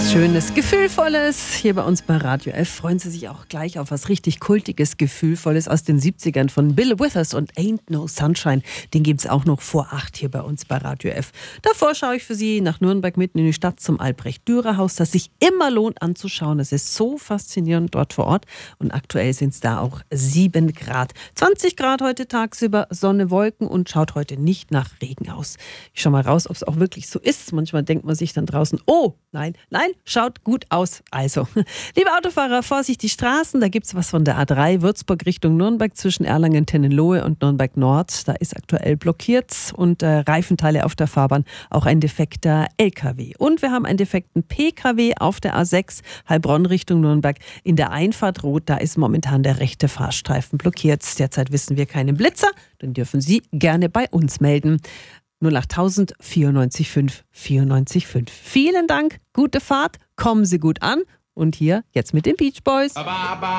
Schönes, Gefühlvolles. Hier bei uns bei Radio F freuen Sie sich auch gleich auf was richtig Kultiges, Gefühlvolles aus den 70ern von Bill Withers und Ain't No Sunshine. Den gibt es auch noch vor 8 hier bei uns bei Radio F. Davor schaue ich für Sie nach Nürnberg mitten in die Stadt zum Albrecht-Dürer-Haus, das sich immer lohnt anzuschauen. Es ist so faszinierend dort vor Ort und aktuell sind es da auch 7 Grad. 20 Grad heute tagsüber, Sonne, Wolken und schaut heute nicht nach Regen aus. Ich schaue mal raus, ob es auch wirklich so ist. Manchmal denkt man sich dann draußen, oh, nein, schaut gut aus. Also, liebe Autofahrer, Vorsicht die Straßen, da gibt es was von der A3 Würzburg Richtung Nürnberg zwischen Erlangen-Tennenlohe und Nürnberg Nord. Da ist aktuell blockiert und Reifenteile auf der Fahrbahn, auch ein defekter LKW. Und wir haben einen defekten PKW auf der A6 Heilbronn Richtung Nürnberg. In der Einfahrt Rot, da ist momentan der rechte Fahrstreifen blockiert. Derzeit wissen wir keinen Blitzer, dann dürfen Sie gerne bei uns melden. 08000 94 5 94 5. Vielen Dank, gute Fahrt, kommen Sie gut an und hier jetzt mit den Beach Boys.